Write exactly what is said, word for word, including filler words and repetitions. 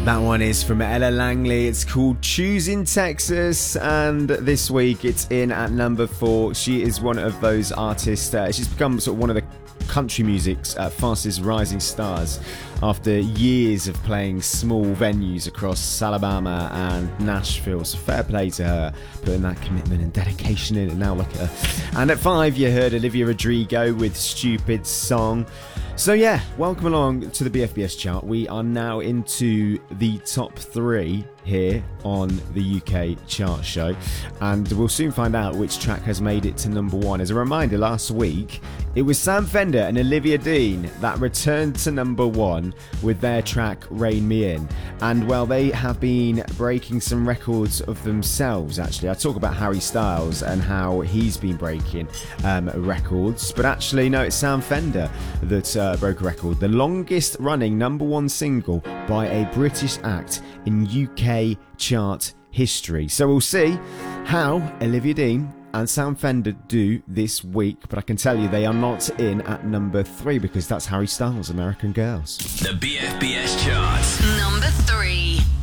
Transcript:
That one is from Ella Langley. It's called Choosing Texas, and this week it's in at number four. She is one of those artists. Uh, she's become sort of one of the country music's uh, fastest rising stars after years of playing small venues across Alabama and Nashville. So fair play to her, putting that commitment and dedication in, and now look at her. And at five, you heard Olivia Rodrigo with Stupid Song. So yeah, welcome along to the B F B S chart. We are now into the top three here on the U K chart show, and we'll soon find out which track has made it to number one. As a reminder, last week it was Sam Fender and Olivia Dean that returned to number one with their track Rein Me In, and well, they have been breaking some records of themselves. Actually, I talk about Harry Styles and how he's been breaking um, records, but actually no, it's Sam Fender that uh, broke a record, the longest running number one single by a British act in U K chart history. So we'll see how Olivia Dean and Sam Fender do this week, but I can tell you they are not in at number three, because that's Harry Styles' American Girls. The B F B S chart. Number three.